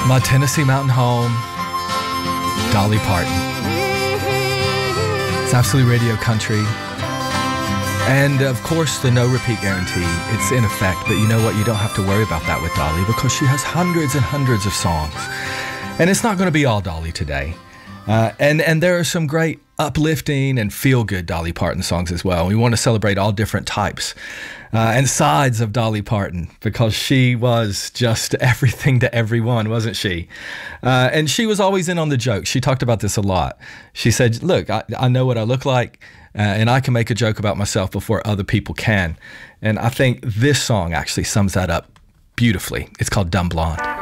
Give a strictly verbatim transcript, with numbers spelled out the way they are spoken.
My Tennessee Mountain Home, Dolly Parton. It's Absolute Radio Country. And of course, the no repeat guarantee, it's in effect, but you know what? You don't have to worry about that with Dolly because she has hundreds and hundreds of songs. And it's not going to be all Dolly today. Uh, and, and there are some great uplifting and feel-good Dolly Parton songs as well. We want to celebrate all different types uh, and sides of Dolly Parton because she was just everything to everyone, wasn't she? Uh, and she was always in on the joke. She talked about this a lot. She said, look, I, I know what I look like uh, and I can make a joke about myself before other people can. And I think this song actually sums that up beautifully. It's called Dumb Blonde.